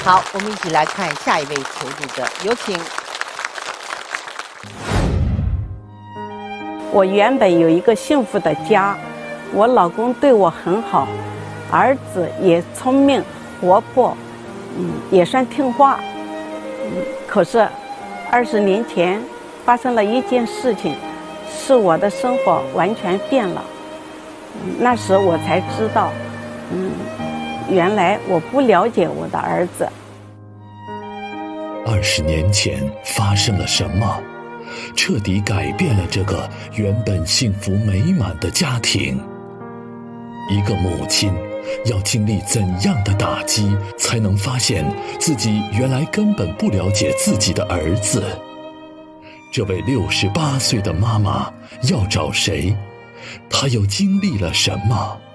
好，我们一起来看下一位求助者，有请。 我原本有一个幸福的家，我老公对我很好，儿子也聪明活泼，也算听话。可是20年前发生了一件事情，使我的生活完全变了。那时我才知道，原来我不了解我的儿子。 20年前发生了什么，彻底改变了这个原本幸福美满的家庭？一个母亲要经历怎样的打击，才能发现自己原来根本不了解自己的儿子？这位68岁的妈妈要找谁？她又经历了什么？